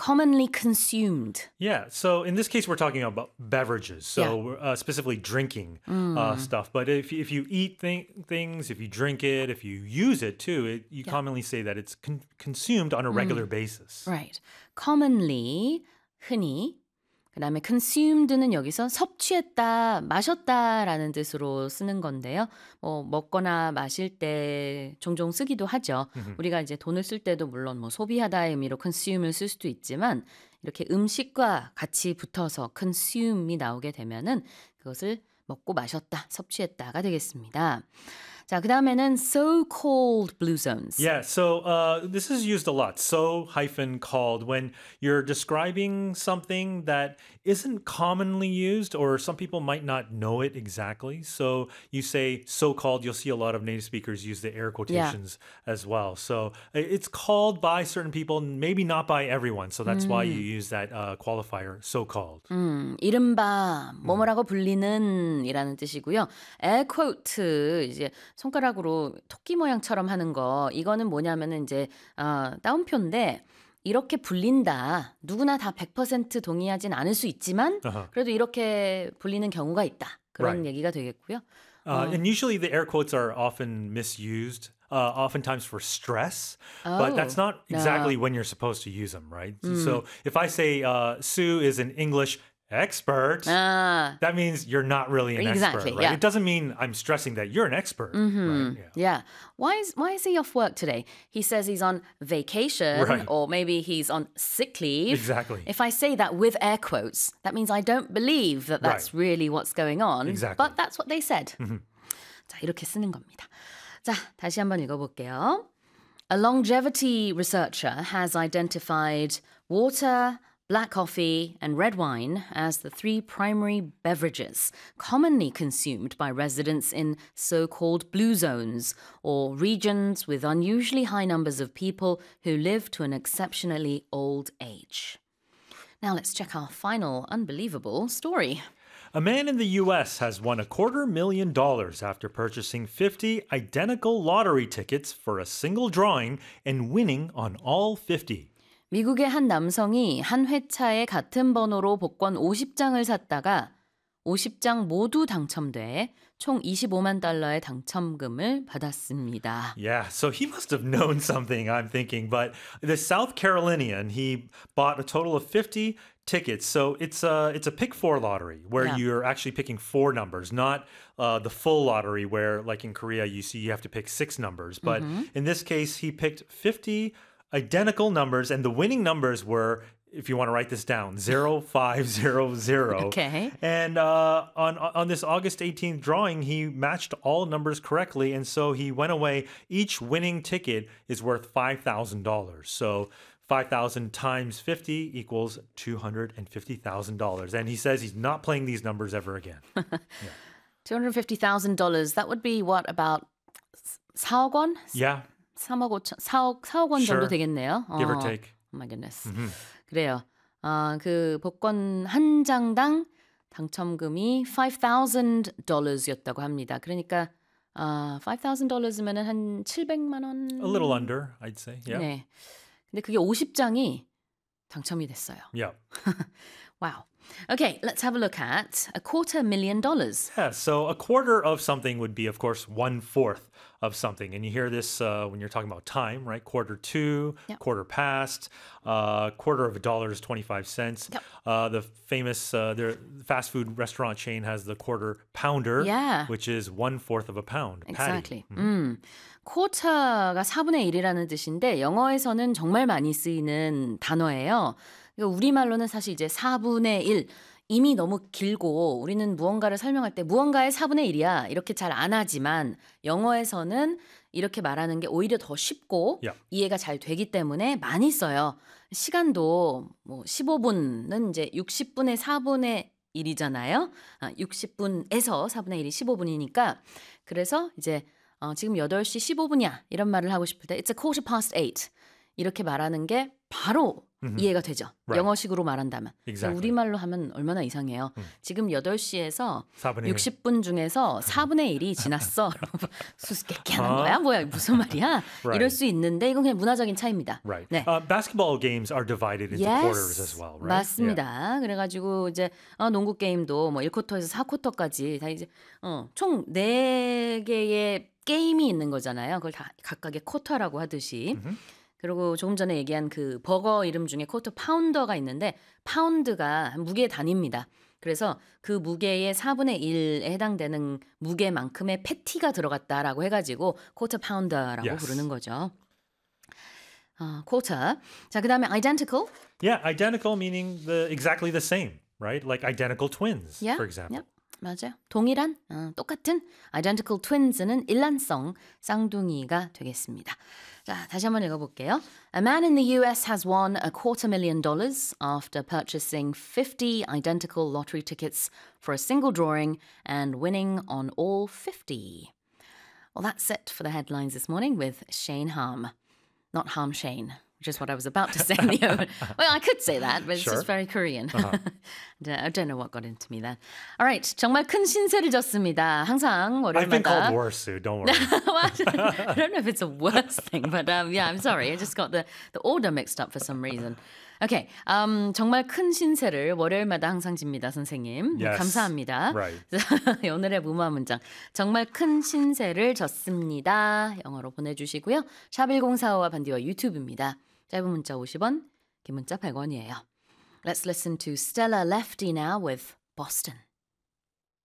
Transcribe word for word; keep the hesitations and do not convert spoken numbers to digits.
commonly consumed. Yeah, so in this case, we're talking about beverages, so uh, specifically drinking uh, stuff. But if if you eat th- things, if you drink it, if you use it too, it, you commonly say that it's con- consumed on a regular basis. Right. Commonly, 흔히. 그다음에 consumed는 여기서 섭취했다, 마셨다라는 뜻으로 쓰는 건데요. 뭐 먹거나 마실 때 종종 쓰기도 하죠. 우리가 이제 돈을 쓸 때도 물론 뭐 소비하다의 의미로 consume을 쓸 수도 있지만 이렇게 음식과 같이 붙어서 consume이 나오게 되면은 그것을 먹고 마셨다, 섭취했다가 되겠습니다. 자, 그다음에는 so-called blue zones. Yeah, so uh, this is used a lot. So hyphen called when you're describing something that isn't commonly used, or some people might not know it exactly. So you say so called, you'll see a lot of native speakers use the air quotations as well. So it's called by certain people, maybe not by everyone. So that's why you use that uh, qualifier, so called. 음, 이른바 뭐뭐라고 불리는 이라는 뜻이고요. air quote 이제 손가락으로 토끼 모양처럼 하는 거 이거는 뭐냐면은 이제 어, 따옴표인데 이렇게 불린다. 누구나 다 백 퍼센트 동의하진 않을 수 있지만 Uh-huh. 그래도 이렇게 불리는 경우가 있다. 그런 Right. 얘기가 되겠고요. Uh, and usually the air quotes are often misused, uh, oftentimes for stress, but that's not exactly when you're supposed to use them, right? So if I say uh, Sue is an English expert, 아, that means you're not really an Exactly, expert, right? yeah. It doesn't mean I'm stressing that you're an expert, right? Yeah. yeah. Why is why is he off work today? He says he's on vacation Right. or maybe he's on sick leave. Exactly. If I say that with air quotes, that means I don't believe that that's Right. really what's going on. Exactly. But that's what they said. 자, 이렇게 쓰는 겁니다. 자, 다시 한번 읽어볼게요. A longevity researcher has identified water, black coffee, and red wine as the three primary beverages commonly consumed by residents in so-called blue zones, or regions with unusually high numbers of people who live to an exceptionally old age. Now let's check our final unbelievable story. A man in the U S has won a quarter million dollars after purchasing fifty identical lottery tickets for a single drawing and winning on all fifty. 미국의 한 남성이 한 회차에 같은 번호로 복권 오십 장을 샀다가 오십 장 모두 당첨돼 총 이십오만 달러의 당첨금을 받았습니다. Yeah, so he must have known something, I'm thinking. But the South Carolinian, he bought a total of fifty tickets. So it's a, it's a pick four lottery where Yeah. you're actually picking four numbers, not uh, the full lottery where, like in Korea, you see you have to pick six numbers. But in this case, he picked fifty identical numbers, and the winning numbers were, if you want to write this down, zero five zero zero. Okay. And uh, on on this August eighteenth drawing, he matched all numbers correctly, and so he went away. Each winning ticket is worth five thousand dollars. So five thousand times fifty equals two hundred fifty thousand dollars. And he says he's not playing these numbers ever again. two hundred fifty thousand dollars. That would be what, about 사억 원? Yeah, 삼억 오천, 사억, 사억 원 Sure. 정도 되겠네요. give or 어. take. Oh my goodness. 그래요. 아, 그 복권 한 장당 당첨금이 five thousand dollars였다고 합니다. 그러니까 아, five thousand dollars면은 한 칠백만 원. A little under, I'd say. Yeah. 네. 근데 그게 오십 장이 당첨이 됐어요. Yeah. Wow. Okay, let's have a look at a quarter million dollars. Yeah, so a quarter of something would be, of course, one fourth of something. And you hear this uh, when you're talking about time, right? Quarter to, Yep. quarter past, uh, quarter of a dollar is twenty-five cents. Yep. Uh, the famous uh, the fast food restaurant chain has the quarter pounder, Yeah. which is one fourth of a pound. Exactly. Patty. 음. quarter가 사분의 일이라는 뜻인데 영어에서는 정말 많이 쓰이는 단어예요. 그러니까 우리말로는 사실 이제 사분의 일 이미 너무 길고 우리는 무언가를 설명할 때 무언가의 사분의 일이야 이렇게 잘 안 하지만 영어에서는 이렇게 말하는 게 오히려 더 쉽고 Yeah. 이해가 잘 되기 때문에 많이 써요. 시간도 뭐 십오 분은 이제 육십 분의 사분의 일이잖아요. 아, 육십 분에서 사분의 일이 십오 분이니까 그래서 이제 어, 지금 여덟 시 십오 분이야 이런 말을 하고 싶을 때 It's a quarter past eight. 이렇게 말하는 게 바로 Mhm. 이해가 되죠. Right. 영어식으로 말한다면. Exactly. 우리말로 하면 얼마나 이상해요. 음. 지금 여덟 시에서 사분의 일. 육십 분 중에서 사분의 일이 지났어. 수수께끼 하는 어? 거야? 뭐야? 무슨 말이야? Right. 이럴 수 있는데 이건 그냥 문화적인 차이입니다. Right. 네. Uh, basketball games are divided into quarters as well, right? 맞습니다. 그래가지고 이제 어, 농구 게임도 뭐 일 쿼터에서 사 쿼터까지 다 이제 어, 총 네 개의 게임이 있는 거잖아요. 그걸 다 각각의 쿼터라고 하듯이. Mhm. 그리고 조금 전에 얘기한 그 버거 이름 중에 쿼터 파운더가 있는데 파운드가 무게 단위입니다. 그래서 그 무게의 사분의 일에 해당되는 무게만큼의 패티가 들어갔다라고 해가지고 쿼터 파운더라고 Yes. 부르는 거죠. 어, 쿼터. 자, 그 다음에 identical. Yeah, identical meaning the exactly the same, right? Like identical twins, Yeah, for example. yeah. 맞아요. 동일한, 어, 똑같은 identical twins는 일란성 쌍둥이가 되겠습니다. 자, 다시 한번 읽어볼게요. A man in the U S has won a quarter million dollars after purchasing fifty identical lottery tickets for a single drawing and winning on all fifty. Well, that's it for the headlines this morning with Shane Harm. Not Harm Shane, which is what I was about to say. In the open. Well, I could say that, but it's Sure. just very Korean. Uh-huh. I don't know what got into me then. All right, 정말 큰 신세를 졌습니다. 항상 I've been 월요일마다. called worse, Sue. Don't worry. Well, I don't know if it's a worse thing, but um, yeah, I'm sorry. I just got the, the order mixed up for some reason. Okay, um, 정말 큰 신세를 월요일마다 항상 집니다, 선생님. Yes. 감사합니다. Right. 오늘의 무마 문장. 정말 큰 신세를 졌습니다. 영어로 보내주시고요. 샵일공사오와 반디와 유튜브입니다. 짧은 문자 오십 원, 긴 문자 백 원이에요. Let's listen to Stella Lefty now with Boston.